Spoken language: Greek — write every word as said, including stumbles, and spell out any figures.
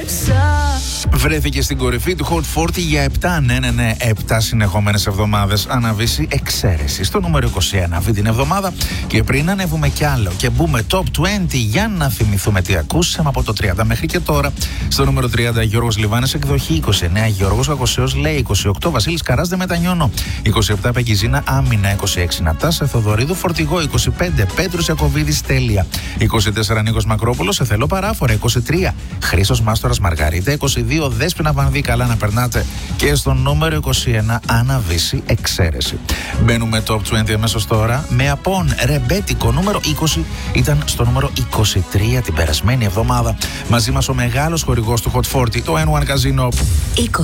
Βρέθηκε στην κορυφή του Hot σαράντα για επτά, ναι, ναι, ναι, επτά συνεχόμενες εβδομάδες. Αναβήσει εξαίρεση στο νούμερο είκοσι ένα αυτή την εβδομάδα. Και πριν ανέβουμε κι άλλο και μπούμε top είκοσι για να θυμηθούμε τι ακούσαμε από το τριάντα μέχρι και τώρα. Στο νούμερο τριάντα Γιώργος Λιβάνης, εκδοχή. είκοσι εννέα Γιώργος Κακοσέος, λέει. είκοσι οκτώ Βασίλης Καράς, δεν μετανιώνω. είκοσι επτά Πεγγιζίνα, Άμυνα. είκοσι έξι Νατάσα Θοδωρίδου, Φορτηγό. είκοσι πέντε Πέτρος Ιακωβίδης, Τέλεια. είκοσι τέσσερα Νίκος Μακρόπουλος, Σε θέλω παράφορα. είκοσι τρία Χρήστος Μάστορας Μαργαρίτα. είκοσι δύο Δέσποινα Βανδύ, καλά να περνάτε. Και στο νούμερο είκοσι ένα Αναβήσει εξαίρεση. Μπαίνουμε top είκοσι αμέσως τώρα με Απόν. Ρεμπέτικο νούμερο είκοσι ήταν στο νούμερο είκοσι τρία την περασμένη εβδομάδα. Μαζί μας ο μεγάλος χορηγός του Hot σαράντα, το N one Casino.